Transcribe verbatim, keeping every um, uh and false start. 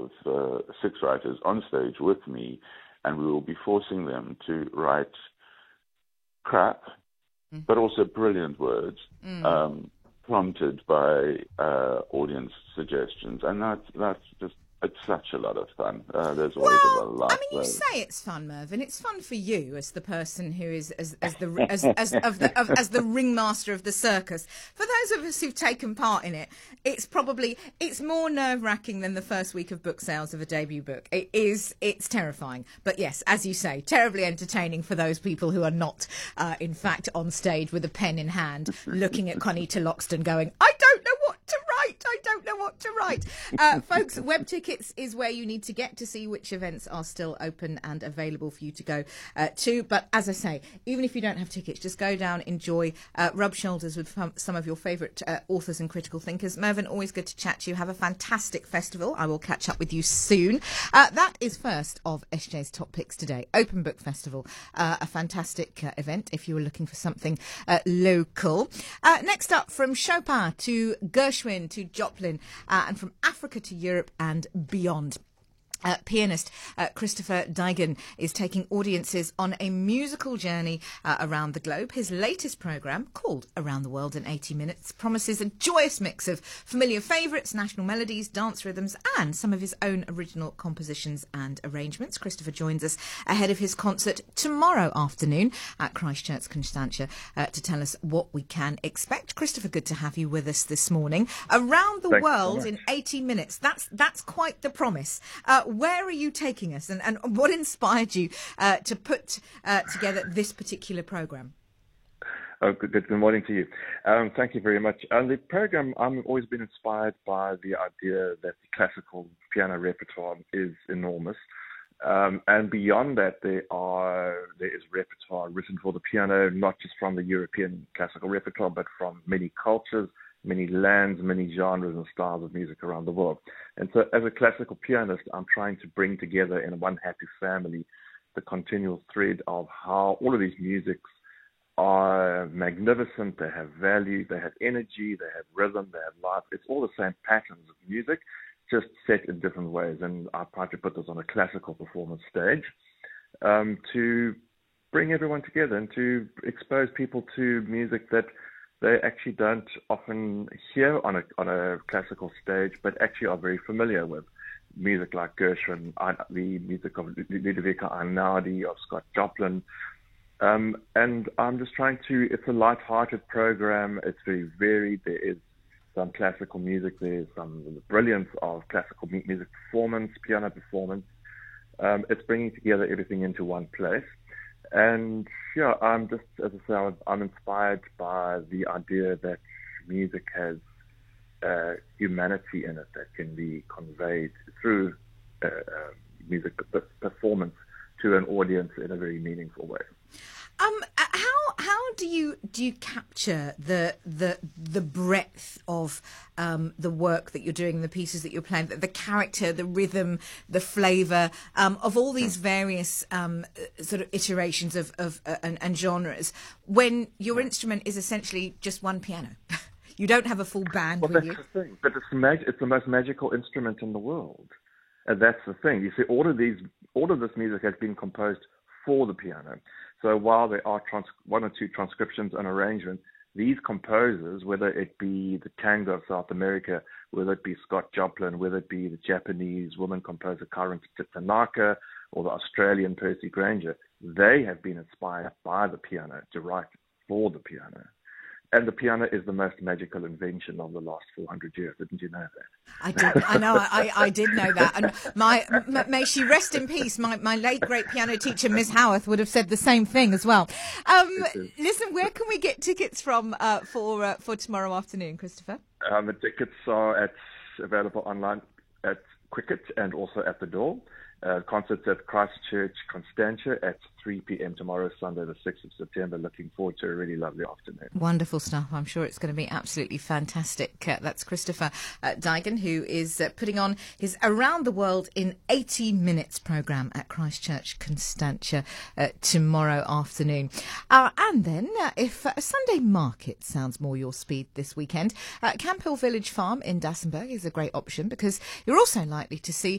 with uh, six writers on stage with me, and we will be forcing them to write crap, mm. but also brilliant words, mm. um, prompted by uh, audience suggestions. And that's, that's just, it's such a lot of fun. Uh, there's always well, a lot. I mean, you say it's fun, Mervyn. It's fun for you as the person who is as, as the as as of the of, as the ringmaster of the circus. For those of us who've taken part in it, it's probably it's more nerve wracking than the first week of book sales of a debut book. It is. It's terrifying, but yes, as you say, terribly entertaining for those people who are not, uh, in fact, on stage with a pen in hand, looking at Connie Loxton, going, "I don't know what to write. I don't know what to write." Uh, folks, web tickets is where you need to get to see which events are still open and available for you to go uh, to. But as I say, even if you don't have tickets, just go down, enjoy, uh, rub shoulders with f- some of your favourite uh, authors and critical thinkers. Mervyn, always good to chat to you. Have a fantastic festival. I will catch up with you soon. Uh, that is first of S J's top picks today. Open Book Festival, uh, a fantastic uh, event if you were looking for something uh, local. Uh, next up, from Chopin to Gershwin to Joplin, uh, and from Africa to Europe and beyond. Uh, pianist uh, Christopher Daigen is taking audiences on a musical journey uh, around the globe. His latest programme, called Around the World in eighty minutes, promises a joyous mix of familiar favourites, national melodies, dance rhythms and some of his own original compositions and arrangements. Christopher joins us ahead of his concert tomorrow afternoon at Christchurch Constantia uh, to tell us what we can expect. Christopher, good to have you with us this morning. Around the Thanks World so in eighty minutes. That's, that's quite the promise. Uh, Where are you taking us, and, and what inspired you uh, to put uh, together this particular programme? Oh, good, good morning to you. Um, thank you very much. Um, the programme, I've always been inspired by the idea that the classical piano repertoire is enormous. Um, and beyond that, there are there is repertoire written for the piano, not just from the European classical repertoire, but from many cultures, many lands, many genres and styles of music around the world. And so as a classical pianist, I'm trying to bring together in one happy family the continual thread of how all of these musics are magnificent, they have value, they have energy, they have rhythm, they have life. It's all the same patterns of music, just set in different ways. And I try to put this on a classical performance stage um, to bring everyone together and to expose people to music that they actually don't often hear on a on a classical stage, but actually are very familiar with. Music like Gershwin, the music of Ludovico Einaudi, of Scott Joplin. Um, and I'm just trying to, it's a light-hearted program. It's very varied. There is some classical music. There's some the brilliance of classical music performance, piano performance. Um, it's bringing together everything into one place. And yeah, I'm just, as I say, I'm inspired by the idea that music has uh, humanity in it that can be conveyed through uh, uh, music performance to an audience in a very meaningful way. Um, how how do you do you capture the the the breadth of um, the work that you're doing, the pieces that you're playing, the, the character, the rhythm, the flavour um, of all these various um, sort of iterations of, of uh, and, and genres when your instrument is essentially just one piano? You don't have a full band well, with that's you. The thing. But it's mag- it's the most magical instrument in the world, and that's the thing. You see, all of these, all of this music has been composed for the piano. So while there are trans- one or two transcriptions and arrangements, these composers, whether it be the tango of South America, whether it be Scott Joplin, whether it be the Japanese woman composer Karen Tanaka, or the Australian Percy Granger, they have been inspired by the piano to write for the piano. And the piano is the most magical invention of the last four hundred years. Didn't you know that? I did. I know. I, I did know that. And my m- may she rest in peace. My, my late great piano teacher, Miss Howarth, would have said the same thing as well. Um, listen, where can we get tickets from uh, for uh, for tomorrow afternoon, Christopher? Um, the tickets are at available online at Quicket and also at the door. Uh, concerts at Christchurch Constantia at three p.m. tomorrow, Sunday, the sixth of September. Looking forward to a really lovely afternoon. Wonderful stuff. I'm sure it's going to be absolutely fantastic. Uh, that's Christopher uh, Daigen, who is uh, putting on his Around the World in eighty minutes programme at Christchurch Constantia uh, tomorrow afternoon. Uh, and then, uh, if uh, a Sunday market sounds more your speed this weekend, uh, Camp Hill Village Farm in Dassenberg is a great option because you're also likely to see